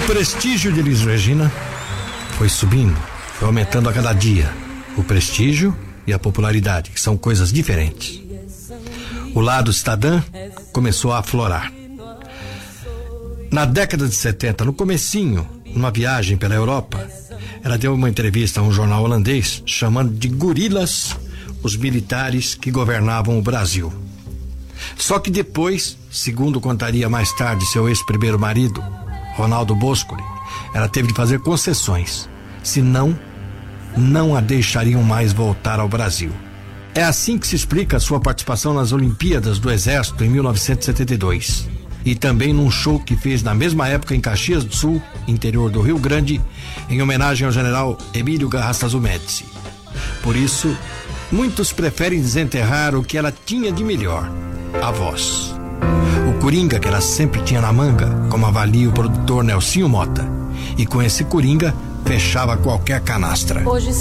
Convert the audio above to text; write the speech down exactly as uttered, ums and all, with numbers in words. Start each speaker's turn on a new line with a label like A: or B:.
A: prestígio de Elis Regina foi subindo, foi aumentando a cada dia. O prestígio e a popularidade, que são coisas diferentes. O lado cidadã começou a aflorar. Na década de setenta, no comecinho, numa viagem pela Europa, ela deu uma entrevista a um jornal holandês chamando de gorilas os militares que governavam o Brasil. Só que depois, segundo contaria mais tarde seu ex-primeiro marido, Ronaldo Boscoli, ela teve de fazer concessões, senão não a deixariam mais voltar ao Brasil. É assim que se explica a sua participação nas Olimpíadas do Exército em mil novecentos e setenta e dois. E também num show que fez na mesma época em Caxias do Sul, interior do Rio Grande, em homenagem ao general Emílio Garrastazu Médici. Por isso, muitos preferem desenterrar o que ela tinha de melhor, a voz. O coringa que ela sempre tinha na manga, como avalia o produtor Nelsinho Mota. E com esse coringa, fechava qualquer canastra.
B: Hoje